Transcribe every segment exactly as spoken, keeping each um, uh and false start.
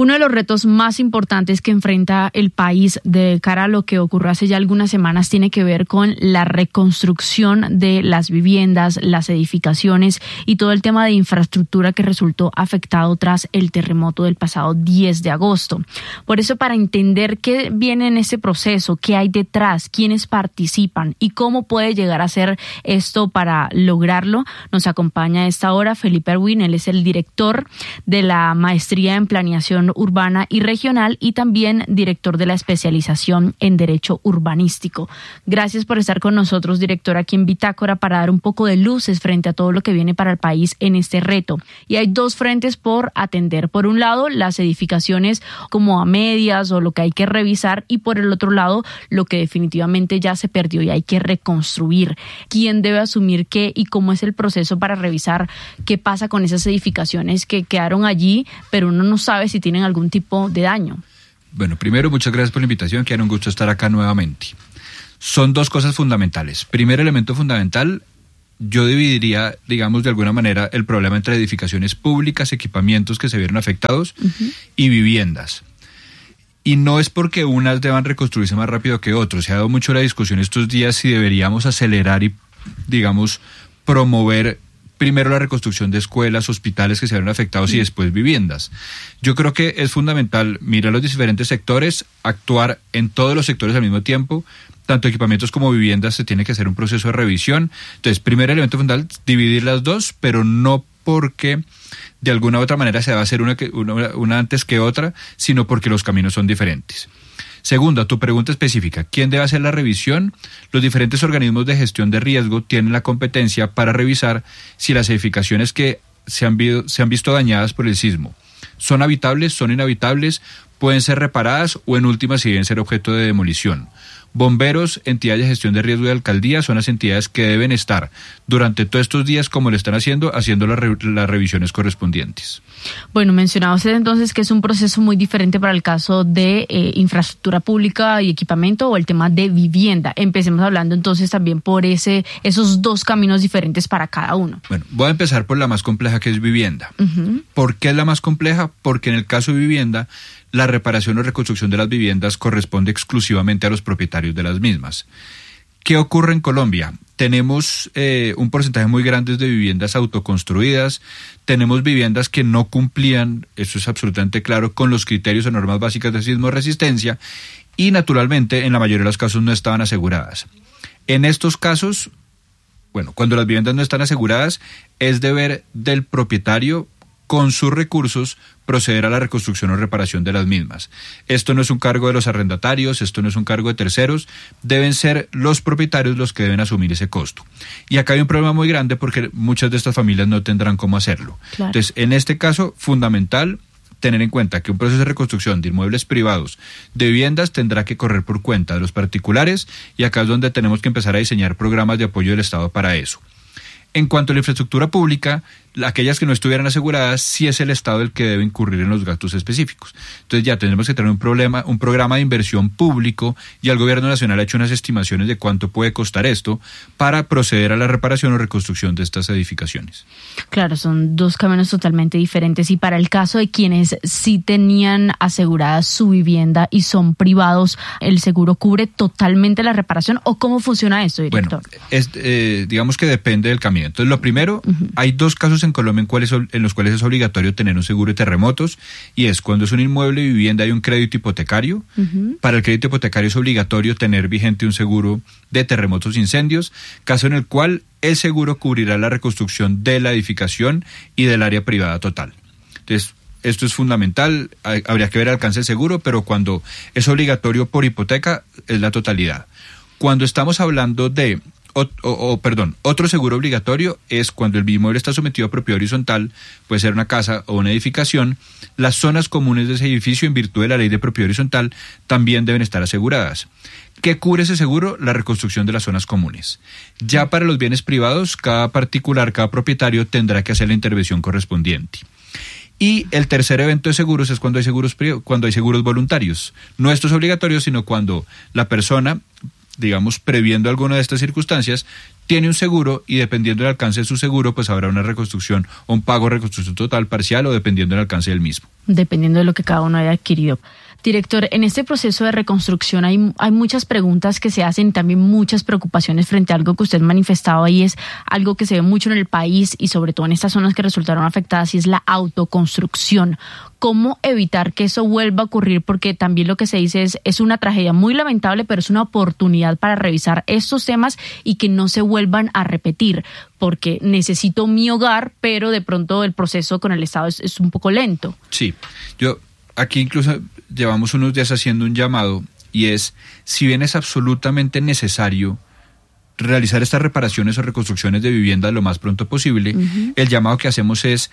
Uno de los retos más importantes que enfrenta el país de cara a lo que ocurrió hace ya algunas semanas tiene que ver con la reconstrucción de las viviendas, las edificaciones y todo el tema de infraestructura que resultó afectado tras el terremoto del pasado diez de agosto. Por eso, para entender qué viene en este proceso, qué hay detrás, quiénes participan y cómo puede llegar a ser esto para lograrlo, nos acompaña a esta hora Felipe Erwin. Él es el director de la maestría en planeación urbana y regional y también director de la especialización en derecho urbanístico. Gracias por estar con nosotros, director, aquí en Bitácora para dar un poco de luces frente a todo lo que viene para el país en este reto. Y hay dos frentes por atender. Por un lado, las edificaciones como a medias o lo que hay que revisar, y por el otro lado, lo que definitivamente ya se perdió y hay que reconstruir. ¿Quién debe asumir qué y cómo es el proceso para revisar qué pasa con esas edificaciones que quedaron allí, pero uno no sabe si tienen algún tipo de daño? Bueno, primero, muchas gracias por la invitación, que era un gusto estar acá nuevamente. Son dos cosas fundamentales. Primer elemento fundamental, yo dividiría, digamos, de alguna manera el problema entre edificaciones públicas, equipamientos que se vieron afectados, uh-huh, y viviendas. Y no es porque unas deban reconstruirse más rápido que otras. Se ha dado mucho la discusión estos días si deberíamos acelerar y, digamos, promover primero la reconstrucción de escuelas, hospitales que se vieron afectados, sí, y después viviendas. Yo creo que es fundamental mirar los diferentes sectores, actuar en todos los sectores al mismo tiempo, tanto equipamientos como viviendas. Se tiene que hacer un proceso de revisión. Entonces, primer elemento fundamental, dividir las dos, pero no porque de alguna u otra manera se va a hacer una, una, una antes que otra, sino porque los caminos son diferentes. Segundo, a tu pregunta específica, ¿quién debe hacer la revisión? Los diferentes organismos de gestión de riesgo tienen la competencia para revisar si las edificaciones que se han, vi- se han visto dañadas por el sismo son habitables, son inhabitables, pueden ser reparadas o en última si deben ser objeto de demolición. Bomberos, entidades de gestión de riesgo de alcaldía son las entidades que deben estar durante todos estos días, como lo están haciendo, haciendo las, re- las revisiones correspondientes. Bueno, mencionaba usted entonces que es un proceso muy diferente para el caso de eh, infraestructura pública y equipamiento o el tema de vivienda. Empecemos hablando entonces también por ese esos dos caminos diferentes para cada uno. Bueno, voy a empezar por la más compleja, que es vivienda. Uh-huh. ¿Por qué es la más compleja? Porque en el caso de vivienda, la reparación o reconstrucción de las viviendas corresponde exclusivamente a los propietarios de las mismas. ¿Qué ocurre en Colombia? Tenemos eh, un porcentaje muy grande de viviendas autoconstruidas, tenemos viviendas que no cumplían, eso es absolutamente claro, con los criterios o normas básicas de sismo resistencia y naturalmente en la mayoría de los casos no estaban aseguradas. En estos casos, bueno, cuando las viviendas no están aseguradas, es deber del propietario con sus recursos proceder a la reconstrucción o reparación de las mismas. Esto no es un cargo de los arrendatarios, esto no es un cargo de terceros, deben ser los propietarios los que deben asumir ese costo. Y acá hay un problema muy grande porque muchas de estas familias no tendrán cómo hacerlo. Claro. Entonces, en este caso, fundamental tener en cuenta que un proceso de reconstrucción de inmuebles privados, de viviendas, tendrá que correr por cuenta de los particulares y acá es donde tenemos que empezar a diseñar programas de apoyo del Estado para eso. En cuanto a la infraestructura pública, aquellas que no estuvieran aseguradas, sí es el Estado el que debe incurrir en los gastos específicos. Entonces ya tenemos que tener un problema, un programa de inversión público y el Gobierno Nacional ha hecho unas estimaciones de cuánto puede costar esto para proceder a la reparación o reconstrucción de estas edificaciones. Claro, son dos caminos totalmente diferentes. Y para el caso de quienes sí tenían asegurada su vivienda y son privados, ¿el seguro cubre totalmente la reparación o cómo funciona esto, director? Bueno, es, eh, digamos que depende del camino. Entonces, lo primero, uh-huh, hay dos casos en Colombia en, cuales, en los cuales es obligatorio tener un seguro de terremotos y es cuando es un inmueble y vivienda, hay un crédito hipotecario. Uh-huh. Para el crédito hipotecario es obligatorio tener vigente un seguro de terremotos e incendios, caso en el cual el seguro cubrirá la reconstrucción de la edificación y del área privada total. Entonces, esto es fundamental, habría que ver el alcance del seguro, pero cuando es obligatorio por hipoteca es la totalidad. Cuando estamos hablando de O, o, o, perdón, otro seguro obligatorio es cuando el inmueble está sometido a propiedad horizontal, puede ser una casa o una edificación, las zonas comunes de ese edificio en virtud de la ley de propiedad horizontal también deben estar aseguradas. ¿Qué cubre ese seguro? La reconstrucción de las zonas comunes. Ya para los bienes privados, cada particular, cada propietario tendrá que hacer la intervención correspondiente. Y el tercer evento de seguros es cuando hay seguros, cuando hay seguros voluntarios. No estos obligatorios, sino cuando la persona, digamos, previendo alguna de estas circunstancias, tiene un seguro y dependiendo del alcance de su seguro, pues habrá una reconstrucción o un pago de reconstrucción total, parcial o dependiendo del alcance del mismo. Dependiendo de lo que cada uno haya adquirido. Director, en este proceso de reconstrucción hay, hay muchas preguntas que se hacen y también muchas preocupaciones frente a algo que usted manifestaba y es algo que se ve mucho en el país y sobre todo en estas zonas que resultaron afectadas y es la autoconstrucción. ¿Cómo evitar que eso vuelva a ocurrir? Porque también lo que se dice es, es una tragedia muy lamentable, pero es una oportunidad para revisar estos temas y que no se vuelvan a repetir, porque necesito mi hogar, pero de pronto el proceso con el Estado es, es un poco lento. Sí, yo aquí incluso llevamos unos días haciendo un llamado y es, si bien es absolutamente necesario realizar estas reparaciones o reconstrucciones de vivienda lo más pronto posible, uh-huh. el llamado que hacemos es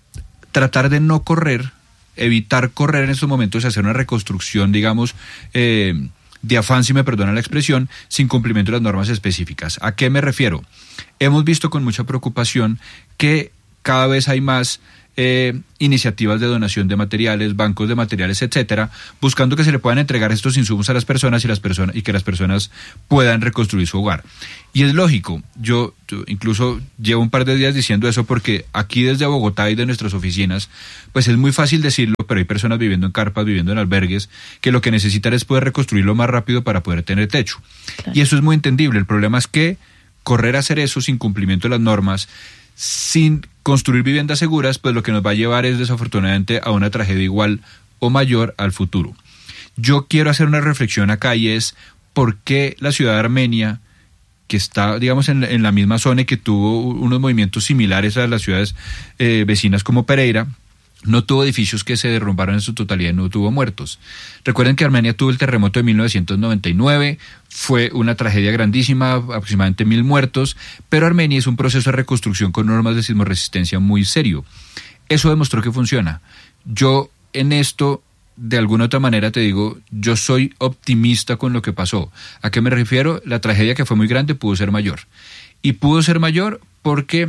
tratar de no correr, evitar correr en estos momentos y hacer una reconstrucción, digamos, eh, de afán, si me perdona la expresión, sin cumplimiento de las normas específicas. ¿A qué me refiero? Hemos visto con mucha preocupación que cada vez hay más Eh, iniciativas de donación de materiales, bancos de materiales, etcétera, buscando que se le puedan entregar estos insumos a las personas y las personas y que las personas puedan reconstruir su hogar. Y es lógico, yo, yo incluso llevo un par de días diciendo eso porque aquí desde Bogotá y de nuestras oficinas, pues es muy fácil decirlo, pero hay personas viviendo en carpas, viviendo en albergues, que lo que necesitan es poder reconstruirlo más rápido para poder tener techo. Claro. Y eso es muy entendible. El problema es que correr a hacer eso sin cumplimiento de las normas, sin construir viviendas seguras, pues lo que nos va a llevar es desafortunadamente a una tragedia igual o mayor al futuro. Yo quiero hacer una reflexión acá y es por qué la ciudad de Armenia, que está, digamos, en, en la misma zona y que tuvo unos movimientos similares a las ciudades eh, vecinas como Pereira, no tuvo edificios que se derrumbaron en su totalidad y no tuvo muertos. Recuerden que Armenia tuvo el terremoto de mil novecientos noventa y nueve, fue una tragedia grandísima, aproximadamente mil muertos, pero Armenia es un proceso de reconstrucción con normas de sismoresistencia muy serio. Eso demostró que funciona. Yo en esto, de alguna otra manera te digo, yo soy optimista con lo que pasó. ¿A qué me refiero? La tragedia, que fue muy grande, pudo ser mayor. Y pudo ser mayor porque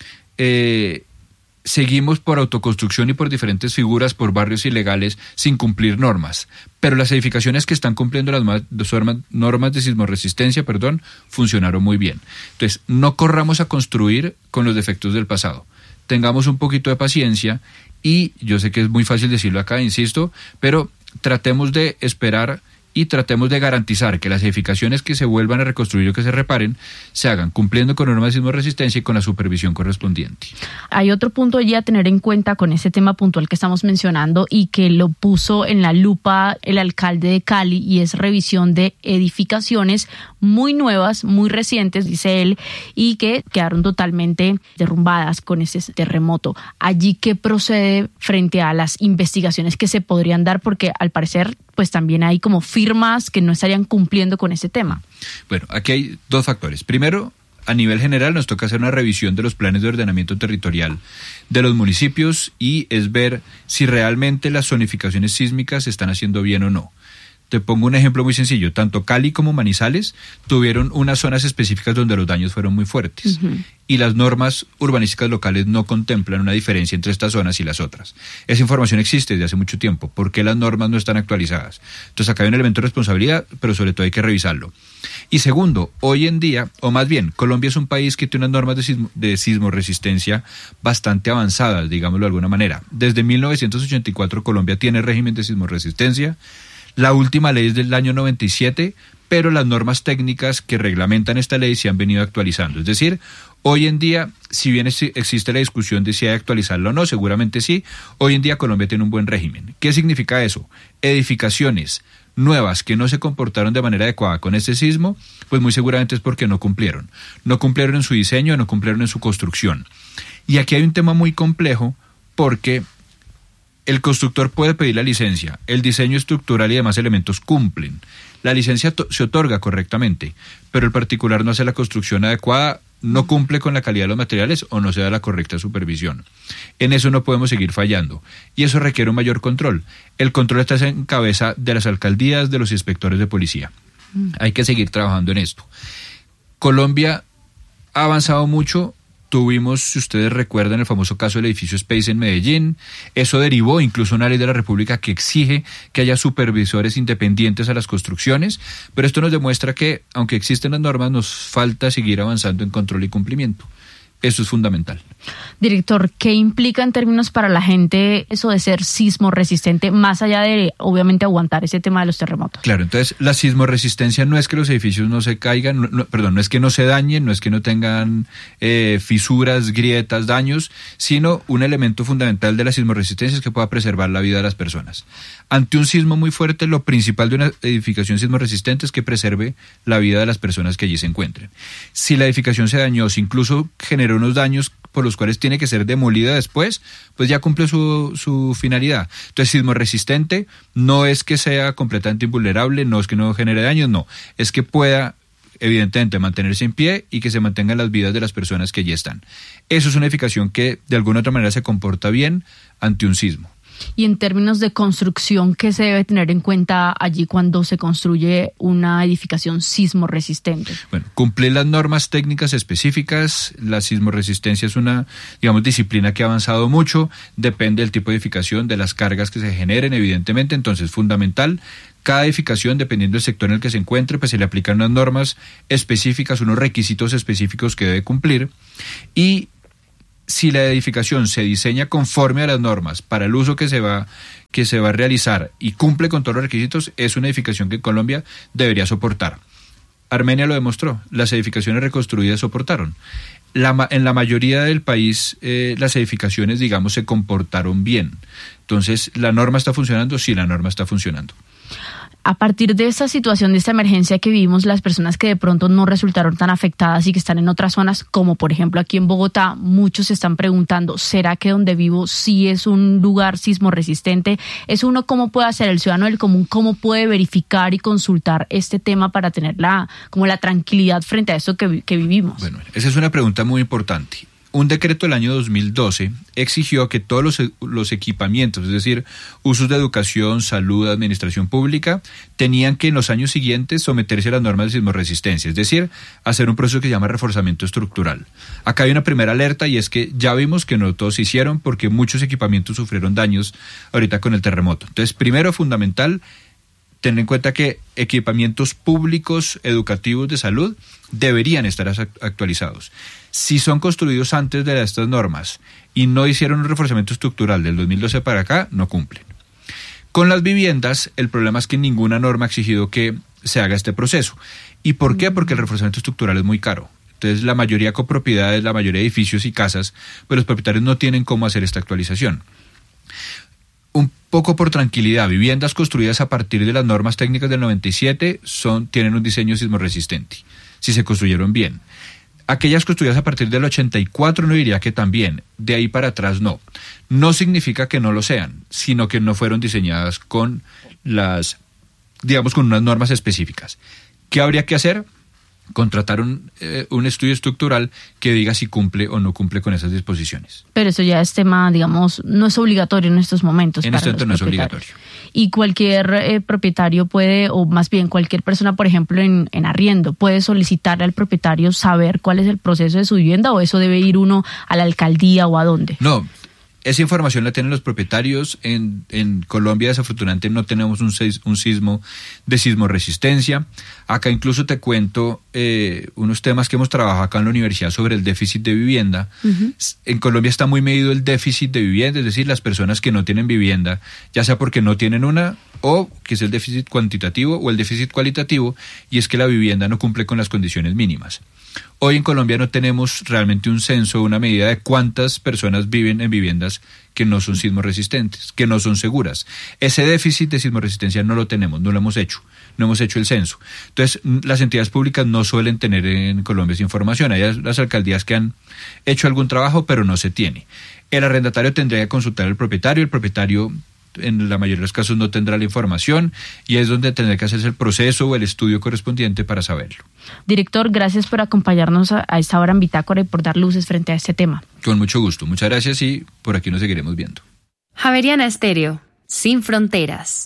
Eh, seguimos por autoconstrucción y por diferentes figuras, por barrios ilegales, sin cumplir normas. Pero las edificaciones que están cumpliendo las normas de sismoresistencia, perdón, funcionaron muy bien. Entonces, no corramos a construir con los defectos del pasado. Tengamos un poquito de paciencia y yo sé que es muy fácil decirlo acá, insisto, pero tratemos de esperar y tratemos de garantizar que las edificaciones que se vuelvan a reconstruir o que se reparen se hagan cumpliendo con normas de sismoresistencia y con la supervisión correspondiente. Hay otro punto allí a tener en cuenta con ese tema puntual que estamos mencionando y que lo puso en la lupa el alcalde de Cali, y es revisión de edificaciones muy nuevas, muy recientes, dice él, y que quedaron totalmente derrumbadas con ese terremoto. Allí, ¿qué procede frente a las investigaciones que se podrían dar? Porque al parecer pues también hay como firmas que no estarían cumpliendo con ese tema. Bueno, aquí hay dos factores. Primero, a nivel general nos toca hacer una revisión de los planes de ordenamiento territorial de los municipios y es ver si realmente las zonificaciones sísmicas se están haciendo bien o no. Te pongo un ejemplo muy sencillo. Tanto Cali como Manizales tuvieron unas zonas específicas donde los daños fueron muy fuertes. Uh-huh. Y las normas urbanísticas locales no contemplan una diferencia entre estas zonas y las otras. Esa información existe desde hace mucho tiempo. ¿Por qué las normas no están actualizadas? Entonces acá hay un elemento de responsabilidad, pero sobre todo hay que revisarlo. Y segundo, hoy en día, o más bien, Colombia es un país que tiene unas normas de, sismo, de sismoresistencia bastante avanzadas, digámoslo de alguna manera. Desde mil novecientos ochenta y cuatro Colombia tiene régimen de sismoresistencia. La última ley es del año noventa y siete, pero las normas técnicas que reglamentan esta ley se han venido actualizando. Es decir, hoy en día, si bien existe la discusión de si hay que actualizarlo o no, seguramente sí, hoy en día Colombia tiene un buen régimen. ¿Qué significa eso? Edificaciones nuevas que no se comportaron de manera adecuada con este sismo, pues muy seguramente es porque no cumplieron. No cumplieron en su diseño, no cumplieron en su construcción. Y aquí hay un tema muy complejo porque el constructor puede pedir la licencia, el diseño estructural y demás elementos cumplen. La licencia to- se otorga correctamente, pero el particular no hace la construcción adecuada, no cumple con la calidad de los materiales o no se da la correcta supervisión. En eso no podemos seguir fallando y eso requiere un mayor control. El control está en cabeza de las alcaldías, de los inspectores de policía. Mm. Hay que seguir trabajando en esto. Colombia ha avanzado mucho Tuvimos, si ustedes recuerdan, el famoso caso del edificio Space en Medellín. Eso derivó incluso una ley de la República que exige que haya supervisores independientes a las construcciones, pero esto nos demuestra que, aunque existen las normas, nos falta seguir avanzando en control y cumplimiento. Eso es fundamental. Director, ¿qué implica en términos para la gente eso de ser sismo resistente, más allá de, obviamente, aguantar ese tema de los terremotos? Claro, entonces la sismoresistencia no es que los edificios no se caigan, no, no, perdón, no es que no se dañen, no es que no tengan eh, fisuras, grietas, daños, sino un elemento fundamental de la sismoresistencia es que pueda preservar la vida de las personas. Ante un sismo muy fuerte, lo principal de una edificación sismorresistente es que preserve la vida de las personas que allí se encuentren. Si la edificación se dañó, si incluso generó unos daños por los cuales tiene que ser demolida después, pues ya cumple su, su finalidad. Entonces, sismorresistente no es que sea completamente invulnerable, no es que no genere daños, no, es que pueda evidentemente mantenerse en pie y que se mantengan las vidas de las personas que allí están. Eso es una edificación que de alguna u otra manera se comporta bien ante un sismo. Y en términos de construcción, ¿qué se debe tener en cuenta allí cuando se construye una edificación sismo resistente? Bueno, cumplir las normas técnicas específicas. La sismoresistencia es una, digamos, disciplina que ha avanzado mucho, depende del tipo de edificación, de las cargas que se generen, evidentemente, entonces es fundamental. Cada edificación, dependiendo del sector en el que se encuentre, pues se le aplican unas normas específicas, unos requisitos específicos que debe cumplir. Y si la edificación se diseña conforme a las normas para el uso que se va que se va a realizar y cumple con todos los requisitos, es una edificación que Colombia debería soportar. Armenia lo demostró, las edificaciones reconstruidas soportaron. La, en la mayoría del país eh, las edificaciones, digamos, se comportaron bien. Entonces, ¿la norma está funcionando? Sí, la norma está funcionando. A partir de esta situación, de esta emergencia que vivimos, las personas que de pronto no resultaron tan afectadas y que están en otras zonas, como por ejemplo aquí en Bogotá, muchos se están preguntando, ¿será que donde vivo sí es un lugar sismo resistente? ¿Es uno cómo puede hacer el ciudadano del común, cómo puede verificar y consultar este tema para tener la, como la tranquilidad frente a esto que, que vivimos? Bueno, esa es una pregunta muy importante. Un decreto del año dos mil doce exigió que todos los, los equipamientos, es decir, usos de educación, salud, administración pública, tenían que en los años siguientes someterse a las normas de sismoresistencia, es decir, hacer un proceso que se llama reforzamiento estructural. Acá hay una primera alerta y es que ya vimos que no todos se hicieron porque muchos equipamientos sufrieron daños ahorita con el terremoto. Entonces, primero, fundamental, tener en cuenta que equipamientos públicos, educativos, de salud, deberían estar actualizados. Si son construidos antes de estas normas y no hicieron un reforzamiento estructural del dos mil doce para acá, no cumplen. Con las viviendas, el problema es que ninguna norma ha exigido que se haga este proceso. ¿Y por qué? Porque el reforzamiento estructural es muy caro. Entonces, la mayoría de copropiedades, la mayoría de edificios y casas, pues los propietarios no tienen cómo hacer esta actualización. Un poco por tranquilidad, viviendas construidas a partir de las normas técnicas del noventa y siete son, tienen un diseño sismorresistente, si se construyeron bien. Aquellas construidas a partir del ochenta y cuatro no diría que también, de ahí para atrás no. No significa que no lo sean, sino que no fueron diseñadas con las, digamos, con unas normas específicas. ¿Qué habría que hacer? Contratar un, eh, un estudio estructural que diga si cumple o no cumple con esas disposiciones. Pero eso ya es tema, digamos, no es obligatorio en estos momentos. En este momento no es obligatorio. Y cualquier eh, propietario puede, o más bien cualquier persona, por ejemplo, en, en arriendo, puede solicitarle al propietario saber cuál es el proceso de su vivienda, o eso debe ir uno a la alcaldía o a dónde. No. Esa información la tienen los propietarios. En, en Colombia, desafortunadamente, no tenemos un, un sismo de sismoresistencia. Acá incluso te cuento eh, unos temas que hemos trabajado acá en la universidad sobre el déficit de vivienda. Uh-huh. En Colombia está muy medido el déficit de vivienda, es decir, las personas que no tienen vivienda, ya sea porque no tienen una, o que es el déficit cuantitativo o el déficit cualitativo, y es que la vivienda no cumple con las condiciones mínimas. Hoy en Colombia no tenemos realmente un censo, una medida de cuántas personas viven en viviendas que no son sismorresistentes, que no son seguras. Ese déficit de sismoresistencia no lo tenemos, no lo hemos hecho, no hemos hecho el censo. Entonces, las entidades públicas no suelen tener en Colombia esa información. Hay las alcaldías que han hecho algún trabajo, pero no se tiene. El arrendatario tendría que consultar al propietario, el propietario en la mayoría de los casos no tendrá la información y es donde tendrá que hacerse el proceso o el estudio correspondiente para saberlo. Director, gracias por acompañarnos a, a esta hora en Bitácora y por dar luces frente a este tema. Con mucho gusto, muchas gracias y por aquí nos seguiremos viendo. Javeriana Estéreo, sin fronteras.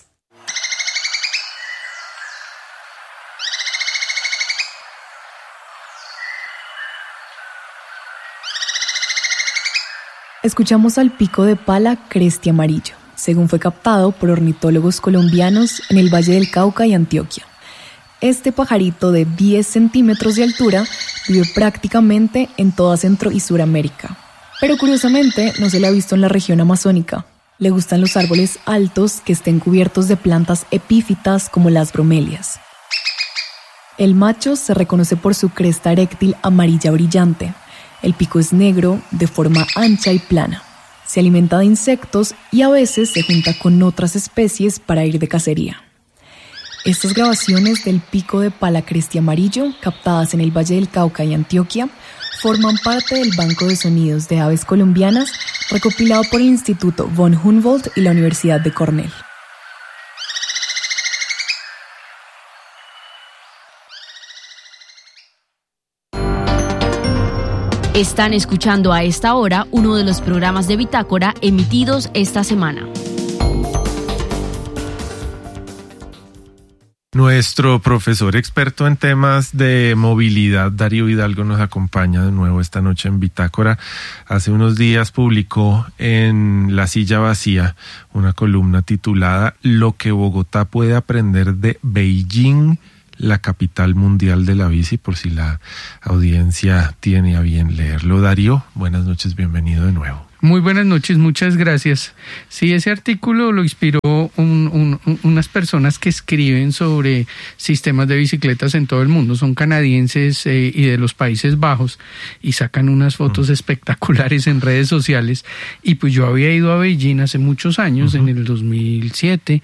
Escuchamos al pico de pala cresti amarillo, según fue captado por ornitólogos colombianos en el Valle del Cauca y Antioquia. Este pajarito de diez centímetros de altura vive prácticamente en toda Centro y Suramérica. Pero curiosamente no se le ha visto en la región amazónica. Le gustan los árboles altos que estén cubiertos de plantas epífitas como las bromelias. El macho se reconoce por su cresta eréctil amarilla brillante. El pico es negro, de forma ancha y plana. Se alimenta de insectos y a veces se junta con otras especies para ir de cacería. Estas grabaciones del pico de pala cresti amarillo, captadas en el Valle del Cauca y Antioquia, forman parte del Banco de Sonidos de Aves Colombianas, recopilado por el Instituto von Humboldt y la Universidad de Cornell. Están escuchando a esta hora uno de los programas de Bitácora emitidos esta semana. Nuestro profesor experto en temas de movilidad, Darío Hidalgo, nos acompaña de nuevo esta noche en Bitácora. Hace unos días publicó en La Silla Vacía una columna titulada Lo que Bogotá puede aprender de Beijing, la capital mundial de la bici, por si la audiencia tiene a bien leerlo. Darío, buenas noches, bienvenido de nuevo. Muy buenas noches, muchas gracias. Sí, ese artículo lo inspiró un, un, unas personas que escriben sobre sistemas de bicicletas en todo el mundo. Son canadienses eh, y de los Países Bajos y sacan unas fotos uh-huh. espectaculares en redes sociales. Y pues yo había ido a Beijing hace muchos años, uh-huh. en el dos mil siete,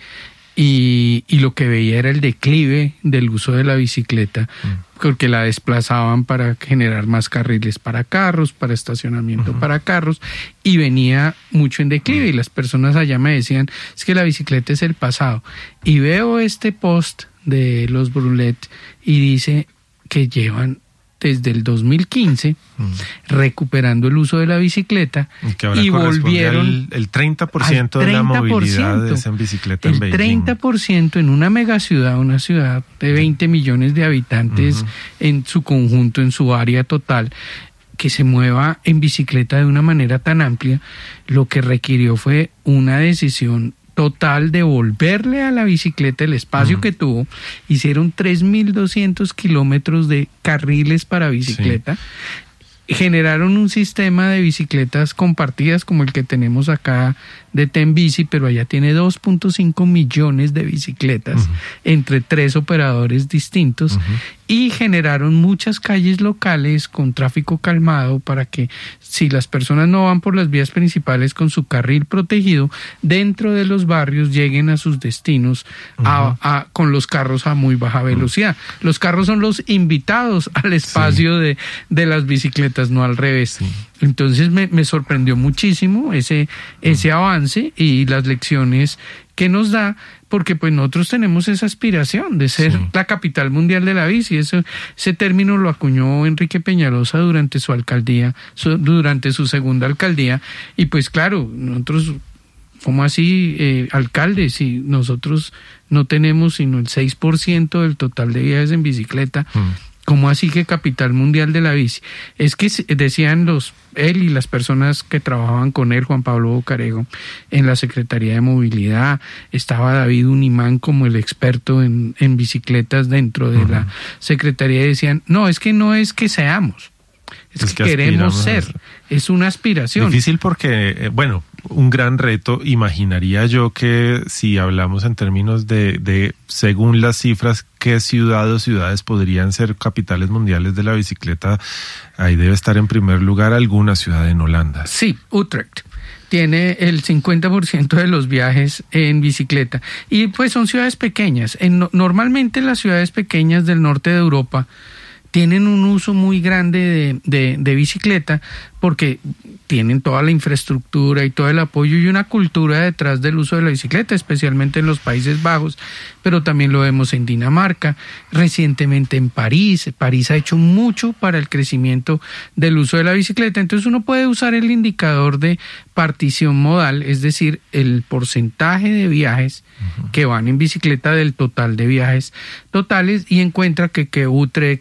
y, y lo que veía era el declive del uso de la bicicleta, uh-huh. porque la desplazaban para generar más carriles para carros, para estacionamiento uh-huh. para carros, y venía mucho en declive, uh-huh. y las personas allá me decían, es que la bicicleta es el pasado. Y veo este post de los Brulet y dice que llevan desde el dos mil quince mm. recuperando el uso de la bicicleta y, y volvieron el, el treinta por ciento de la movilidad es en bicicleta en Beijing. El treinta por ciento en una megaciudad, una ciudad de veinte millones de habitantes uh-huh. en su conjunto, en su área total, que se mueva en bicicleta de una manera tan amplia, lo que requirió fue una decisión total de volverle a la bicicleta el espacio uh-huh. que tuvo. Hicieron tres mil doscientos kilómetros de carriles para bicicleta. Sí. Generaron un sistema de bicicletas compartidas como el que tenemos acá de Tenbici, pero allá tiene dos punto cinco millones de bicicletas uh-huh. entre tres operadores distintos uh-huh. y generaron muchas calles locales con tráfico calmado para que si las personas no van por las vías principales con su carril protegido, dentro de los barrios lleguen a sus destinos uh-huh. a, a, con los carros a muy baja velocidad. Uh-huh. Los carros son los invitados al espacio sí. de, de las bicicletas, no al revés. Sí. Entonces me, me sorprendió muchísimo ese, ese avance y las lecciones que nos da, porque pues nosotros tenemos esa aspiración de ser sí. la capital mundial de la bici. Eso, ese término lo acuñó Enrique Peñalosa durante su alcaldía, su, durante su segunda alcaldía, y pues claro, nosotros, ¿cómo así, eh, alcaldes, si nosotros no tenemos sino el seis por ciento del total de viajes en bicicleta? Mm. ¿Cómo así que capital mundial de la bici? Es que decían los él y las personas que trabajaban con él, Juan Pablo Bocarejo, en la Secretaría de Movilidad, estaba David Unimán como el experto en, en bicicletas dentro de uh-huh. la Secretaría, y decían, no, es que no es que seamos, es, es que, que queremos ser, es una aspiración. Difícil porque, bueno, un gran reto, imaginaría yo que si hablamos en términos de, de según las cifras, qué ciudad o ciudades podrían ser capitales mundiales de la bicicleta, ahí debe estar en primer lugar alguna ciudad en Holanda. Sí, Utrecht tiene el cincuenta por ciento de los viajes en bicicleta, y pues son ciudades pequeñas. En, normalmente las ciudades pequeñas del norte de Europa tienen un uso muy grande de, de, de bicicleta porque tienen toda la infraestructura y todo el apoyo y una cultura detrás del uso de la bicicleta, especialmente en los Países Bajos, pero también lo vemos en Dinamarca, recientemente en París. París ha hecho mucho para el crecimiento del uso de la bicicleta. Entonces uno puede usar el indicador de partición modal, es decir, el porcentaje de viajes uh-huh. que van en bicicleta del total de viajes totales, y encuentra que, que Utrecht,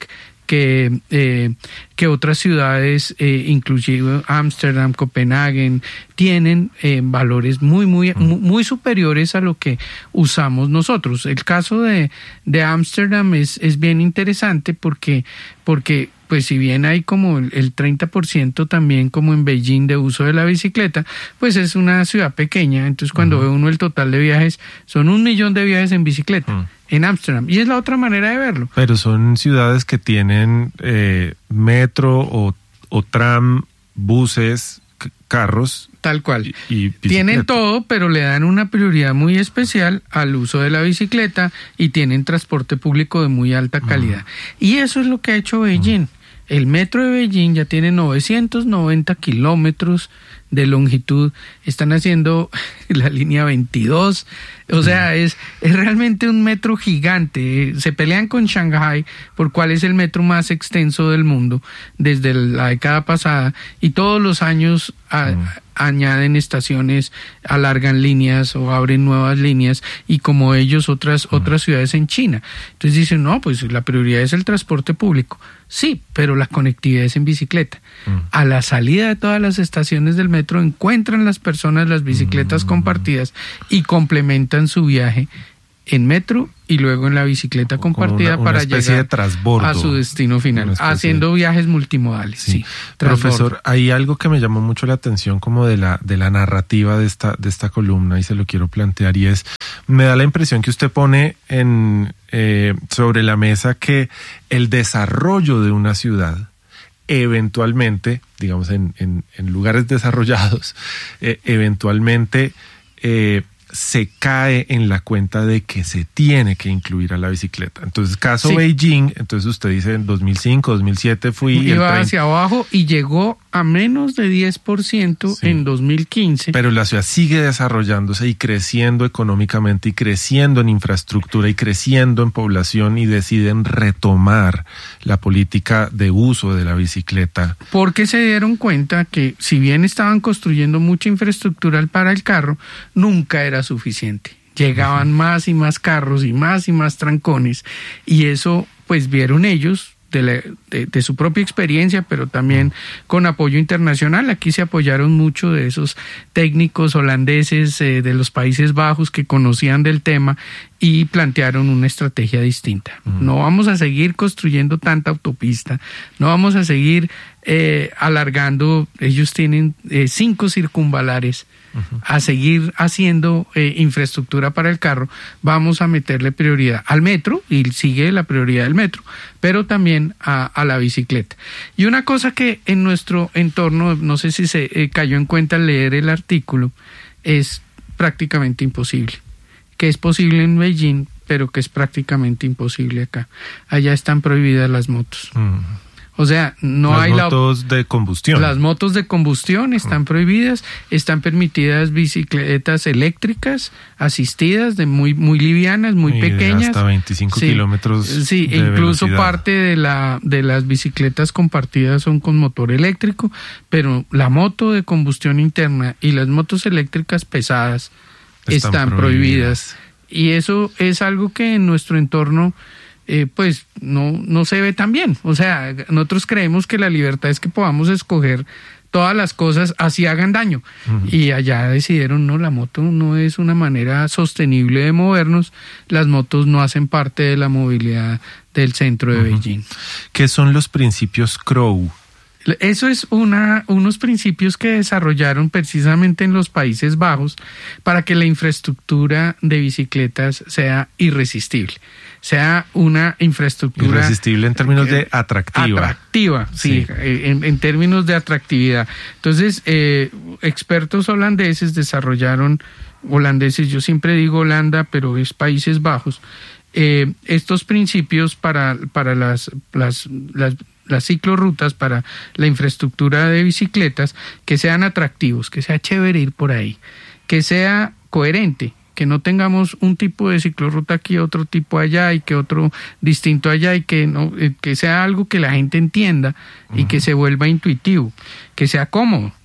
que, eh, que otras ciudades, eh, inclusive Ámsterdam, Copenhague, tienen eh, valores muy, muy, muy, muy superiores a lo que usamos nosotros. El caso de, de Ámsterdam es, es bien interesante porque, porque pues si bien hay como el treinta por ciento también como en Beijing de uso de la bicicleta, pues es una ciudad pequeña, entonces cuando uh-huh. ve uno el total de viajes, son un millón de viajes en bicicleta. Uh-huh. En Ámsterdam, y es la otra manera de verlo. Pero son ciudades que tienen eh, metro o, o tram, buses, c- carros. Tal cual. Y, y tienen todo, pero le dan una prioridad muy especial al uso de la bicicleta y tienen transporte público de muy alta calidad. Uh-huh. Y eso es lo que ha hecho Beijing. Uh-huh. El metro de Beijing ya tiene novecientos noventa kilómetros de longitud, están haciendo la línea veintidós, o sea, es, es realmente un metro gigante. Se pelean con Shanghái por cuál es el metro más extenso del mundo desde la década pasada, y todos los años a, mm. añaden estaciones, alargan líneas o abren nuevas líneas, y como ellos otras, mm. otras ciudades en China. Entonces dicen, no, pues la prioridad es el transporte público. Sí, pero la conectividad es en bicicleta. Mm. A la salida de todas las estaciones del metro encuentran las personas las bicicletas mm. compartidas y complementan su viaje en metro y luego en la bicicleta como compartida una, una para llegar de a su destino final, haciendo de... viajes multimodales. Sí. Sí, profesor, hay algo que me llamó mucho la atención como de la de la narrativa de esta de esta columna, y se lo quiero plantear, y es, me da la impresión que usted pone en eh, sobre la mesa que el desarrollo de una ciudad eventualmente, digamos en, en, en lugares desarrollados, eh, eventualmente eh, se cae en la cuenta de que se tiene que incluir a la bicicleta. Entonces, caso sí. Beijing, entonces usted dice en dos mil cinco, dos mil siete fui... Iba hacia abajo y llegó a menos de diez por ciento sí. en dos mil quince. Pero la ciudad sigue desarrollándose y creciendo económicamente y creciendo en infraestructura y creciendo en población, y deciden retomar la política de uso de la bicicleta. Porque se dieron cuenta que si bien estaban construyendo mucha infraestructura para el carro, nunca era suficiente. Llegaban uh-huh. más y más carros y más y más trancones, y eso pues vieron ellos de, la, de, de su propia experiencia, pero también uh-huh. con apoyo internacional. Aquí se apoyaron mucho de esos técnicos holandeses eh, de los Países Bajos que conocían del tema y plantearon una estrategia distinta. Uh-huh. No vamos a seguir construyendo tanta autopista, no vamos a seguir eh, alargando, ellos tienen eh, cinco circunvalares, uh-huh. a seguir haciendo eh, infraestructura para el carro. Vamos a meterle prioridad al metro, y sigue la prioridad del metro, pero también a, a la bicicleta. Y una cosa que en nuestro entorno, no sé si se eh, cayó en cuenta al leer el artículo, es prácticamente imposible. Que es posible en Beijing, pero que es prácticamente imposible acá. Allá están prohibidas las motos. Mm. O sea, no las hay... Las motos la, de combustión. Las motos de combustión están mm. prohibidas, están permitidas bicicletas eléctricas asistidas, de muy muy livianas, muy y pequeñas. Hasta veinticinco sí, kilómetros Sí, de incluso velocidad. Parte de la de las bicicletas compartidas son con motor eléctrico, pero la moto de combustión interna y las motos eléctricas pesadas están, están prohibidas. prohibidas. Y eso es algo que en nuestro entorno eh, pues no, no se ve tan bien. O sea, nosotros creemos que la libertad es que podamos escoger todas las cosas así hagan daño. Uh-huh. Y allá decidieron, no, la moto no es una manera sostenible de movernos, las motos no hacen parte de la movilidad del centro de uh-huh. Beijing. ¿Qué son los principios Crow? Eso es una, unos principios que desarrollaron precisamente en los Países Bajos para que la infraestructura de bicicletas sea irresistible, sea una infraestructura... Irresistible en términos de atractiva. Atractiva, sí, sí. En, en términos de atractividad. Entonces, eh, expertos holandeses desarrollaron, holandeses, yo siempre digo Holanda, pero es Países Bajos, eh, estos principios para, para las, las, las las ciclorrutas, para la infraestructura de bicicletas, que sean atractivos, que sea chévere ir por ahí, que sea coherente, que no tengamos un tipo de ciclorruta aquí, otro tipo allá y que otro distinto allá, y que no que sea algo que la gente entienda y uh-huh. que se vuelva intuitivo, que sea cómodo.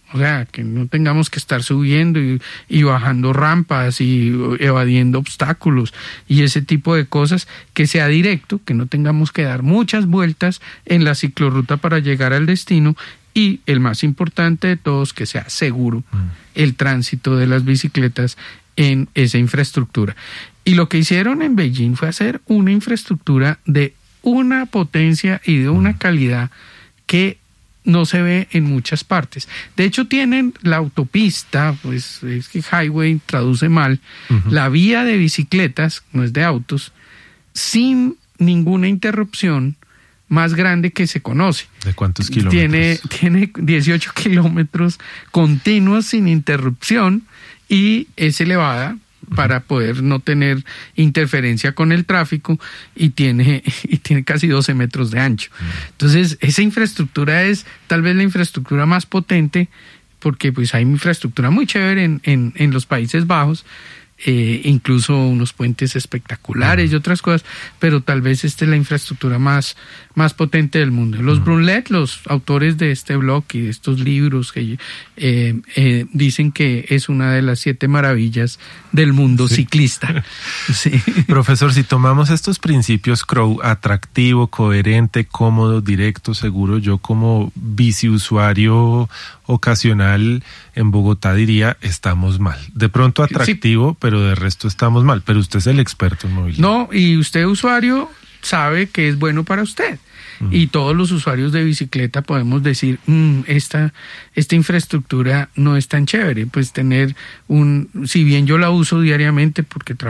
O sea, que no tengamos que estar subiendo y, y bajando rampas y evadiendo obstáculos y ese tipo de cosas, que sea directo, que no tengamos que dar muchas vueltas en la ciclorruta para llegar al destino, y el más importante de todos, que sea seguro mm. el tránsito de las bicicletas en esa infraestructura. Y lo que hicieron en Beijing fue hacer una infraestructura de una potencia y de una calidad que no se ve en muchas partes. De hecho, tienen la autopista, pues es que highway traduce mal, uh-huh. la vía de bicicletas, no es de autos, sin ninguna interrupción, más grande que se conoce. ¿De cuántos kilómetros? Tiene, tiene dieciocho kilómetros continuos sin interrupción y es elevada para poder no tener interferencia con el tráfico, y tiene, y tiene casi doce metros de ancho. Entonces, esa infraestructura es tal vez la infraestructura más potente, porque pues hay infraestructura muy chévere en, en, en los Países Bajos, eh, incluso unos puentes espectaculares y otras cosas, pero tal vez esta es la infraestructura más, más potente del mundo. Los Brunlet, los autores de este blog y de estos libros, que eh, eh, dicen que es una de las siete maravillas del mundo sí. ciclista. Sí. Profesor, si tomamos estos principios Crow, atractivo, coherente, cómodo, directo, seguro, yo como biciusuario ocasional en Bogotá diría, estamos mal. De pronto atractivo, sí. pero de resto estamos mal. Pero usted es el experto en movilidad. No, y usted, usuario, sabe que es bueno para usted. Uh-huh. Y todos los usuarios de bicicleta podemos decir, mmm, esta, esta infraestructura no es tan chévere. Pues tener un, si bien yo la uso diariamente porque trabajo